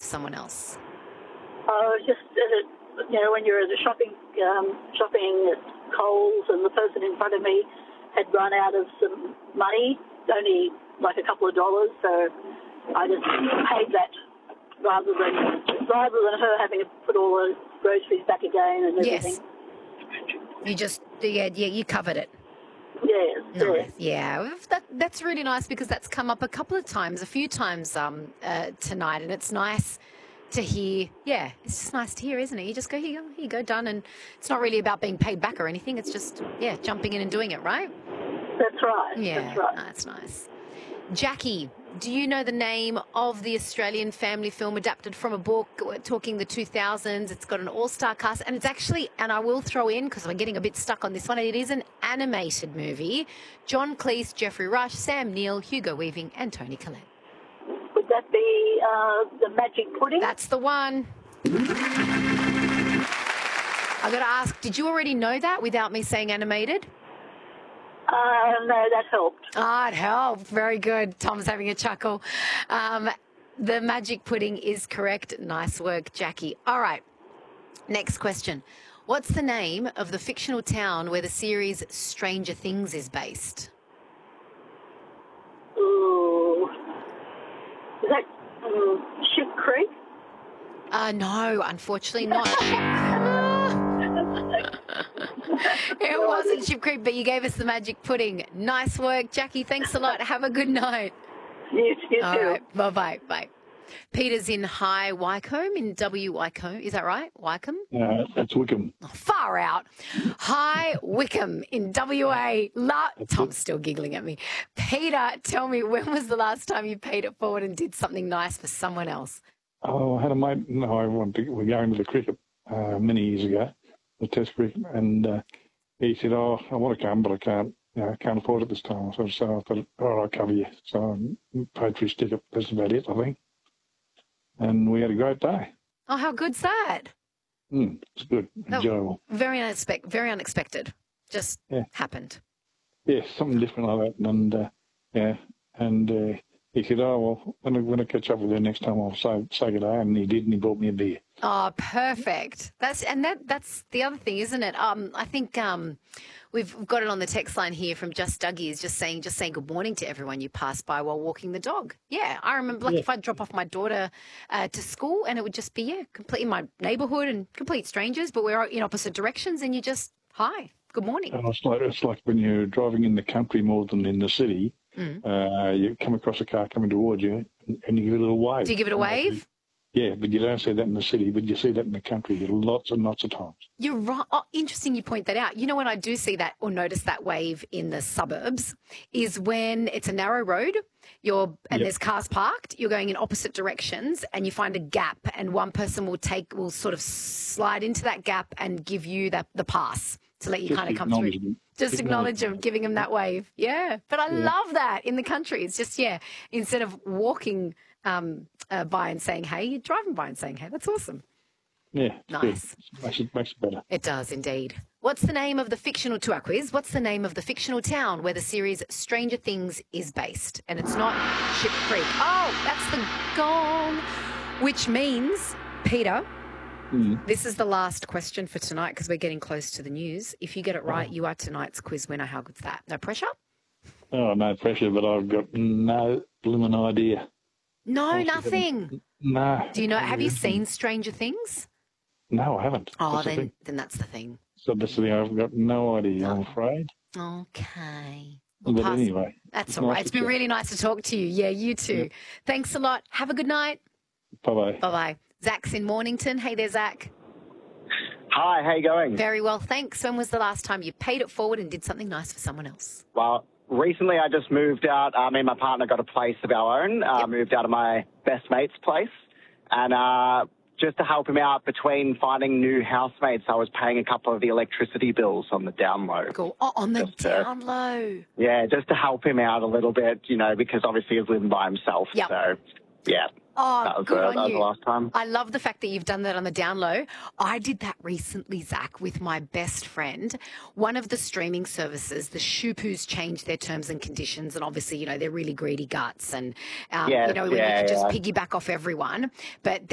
someone else? Just when you're at a shopping at Coles and the person in front of me had run out of some money, only like a couple of dollars, so I just paid that rather than her having to put all the groceries back again and everything. Yes. You just, you covered it. Yes. Nice. Yeah, that's really nice because that's come up a few times tonight, and it's nice to hear. Yeah, it's just nice to hear, isn't it? You just go, here you go, done, and it's not really about being paid back or anything. It's just, jumping in and doing it, right? That's right. Yeah, that's right. That's nice. Jackie, do you know the name of the Australian family film adapted from a book? We're talking the 2000s. It's got an all-star cast, and it's actually, and I will throw in, because I'm getting a bit stuck on this one, it is an animated movie. John Cleese, Jeffrey Rush, Sam Neill, Hugo Weaving, and Toni Collette. Would that be The Magic Pudding? That's the one. I got to ask, did you already know that without me saying animated? No, that helped. It helped. Very good. Tom's having a chuckle. The Magic Pudding is correct. Nice work, Jackie. All right. Next question. What's the name of the fictional town where the series Stranger Things is based? Ooh. Is that Ship Creek? No, unfortunately not. It wasn't Ship Creek, but you gave us the Magic Pudding. Nice work, Jackie. Thanks a lot. Have a good night. You too. All right. Bye-bye. Bye. Peter's in High Wycombe, in W Wycombe. Is that right? Wycombe? That's Wickham. Oh, far out. High Wycombe in WA. Tom's still giggling at me. Peter, tell me, when was the last time you paid it forward and did something nice for someone else? Oh, I had a mate. We're going to the cricket many years ago, the Test cricket, and he said, "Oh, I want to come, but I can't. I can't afford it this time." So I thought, "All right, I'll cover you." So I paid for his ticket. That's about it, I think. And we had a great day. Oh, how good's that? It's good, enjoyable. Very unexpected. Just happened. Yeah, something different like that, and he said, "Oh, well, when I catch up with you next time, I'll say good day," and he did, and he bought me a beer. Oh, perfect. That's the other thing, isn't it? I think we've got it on the text line here from Just Dougie, is just saying good morning to everyone you pass by while walking the dog. Yeah, I remember if I'd drop off my daughter to school, and it would just be complete in my neighbourhood and complete strangers, but we're in opposite directions, and you just hi, good morning. It's like when you're driving in the country more than in the city. You come across a car coming towards you, and you give it a little wave. Do you give it a wave? Yeah, but you don't see that in the city, but you see that in the country lots and lots of times. You're right. Oh, interesting you point that out. You know, when I do see that or notice that wave in the suburbs is when it's a narrow road, there's cars parked, you're going in opposite directions, and you find a gap, and one person will sort of slide into that gap and give you the pass to let you kind of come through. Just acknowledge them, giving them that wave. Yeah. But I love that in the country. It's just, instead of walking by and saying, hey, you're driving by and saying, hey, that's awesome. Yeah. Nice. Makes it better. It does indeed. What's the name of the fictional, to our quiz, what's the name of the fictional town where the series Stranger Things is based? And it's not Ship Creek. Oh, that's the gong. Which means, Peter, this is the last question for tonight because we're getting close to the news. If you get it right, you are tonight's quiz winner. How good's that? No pressure? Oh, no pressure, but I've got no blooming idea. No, nothing. No. Do you know? Have you seen Stranger Things? No, I haven't. Oh, then that's the thing. So that's the thing. I've got no idea, I'm afraid. Okay. But anyway. That's all right. It's been really nice to talk to you. Yeah, you too. Yeah. Thanks a lot. Have a good night. Bye-bye. Bye-bye. Zach's in Mornington. Hey there, Zach. Hi, how you going? Very well, thanks. When was the last time you paid it forward and did something nice for someone else? Well, recently I just moved out. Me and my partner got a place of our own. Moved out of my best mate's place. And just to help him out between finding new housemates, I was paying a couple of the electricity bills on the down low. Cool. Oh, on the down low. Yeah, just to help him out a little bit, because obviously he was living by himself. Yep. So, yeah. Oh, that was the last time. I love the fact that you've done that on the down low. I did that recently, Zach, with my best friend. One of the streaming services, the Shoopoos, changed their terms and conditions, and obviously, they're really greedy guts, and when you can just piggyback off everyone. But